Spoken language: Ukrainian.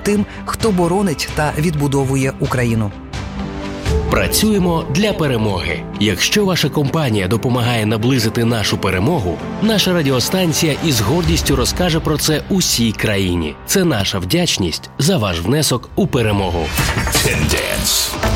тим, хто боронить та відбудовує Україну. Працюємо для перемоги. Якщо ваша компанія допомагає наблизити нашу перемогу, наша радіостанція із гордістю розкаже про це усій країні. Це наша вдячність за ваш внесок у перемогу. TenDance.